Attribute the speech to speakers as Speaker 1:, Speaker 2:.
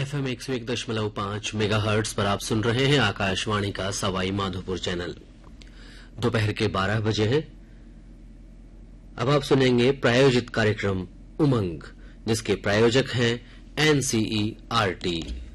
Speaker 1: FM 101.5 megahertz पर आप सुन रहे हैं आकाशवाणी का सवाई माधोपुर चैनल। दोपहर के 12 बजे हैं। अब आप सुनेंगे प्रायोजित कार्यक्रम उमंग, जिसके प्रायोजक हैं NCERT।